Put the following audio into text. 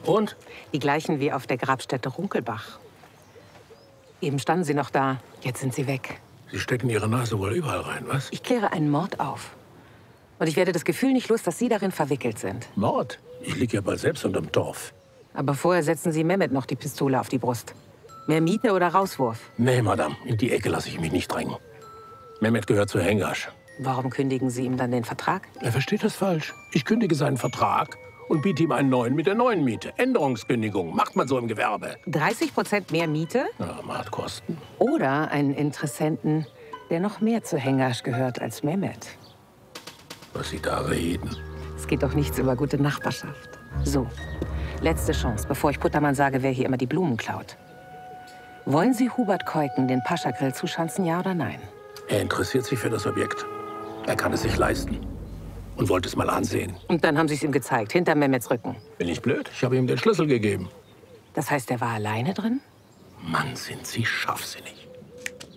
Und? Die gleichen wie auf der Grabstätte Runkelbach. Eben standen sie noch da, jetzt sind sie weg. Sie stecken Ihre Nase wohl überall rein, was? Ich kläre einen Mord auf. Und ich werde das Gefühl nicht los, dass Sie darin verwickelt sind. Mord? Ich liege ja bald selbst unterm Torf. Aber vorher setzen Sie Mehmet noch die Pistole auf die Brust. Mehr Miete oder Rauswurf? Nee, Madame, in die Ecke lasse ich mich nicht drängen. Mehmet gehört zu Hengasch. Warum kündigen Sie ihm dann den Vertrag? Er versteht das falsch. Ich kündige seinen Vertrag und biete ihm einen neuen mit der neuen Miete. Änderungskündigung, macht man so im Gewerbe. 30% mehr Miete? Ja, Maatkosten. Oder einen Interessenten, der noch mehr zu Hengasch gehört als Mehmet. Was Sie da reden. Es geht doch nichts über gute Nachbarschaft. So, letzte Chance, bevor ich Puttermann sage, wer hier immer die Blumen klaut. Wollen Sie Hubert Keuken den Pascha-Grill zuschanzen, ja oder nein? Er interessiert sich für das Objekt. Er kann es sich leisten. Und wollte es mal ansehen. Und dann haben Sie es ihm gezeigt, hinter Mehmets Rücken. Bin ich blöd? Ich habe ihm den Schlüssel gegeben. Das heißt, er war alleine drin? Mann, sind Sie scharfsinnig.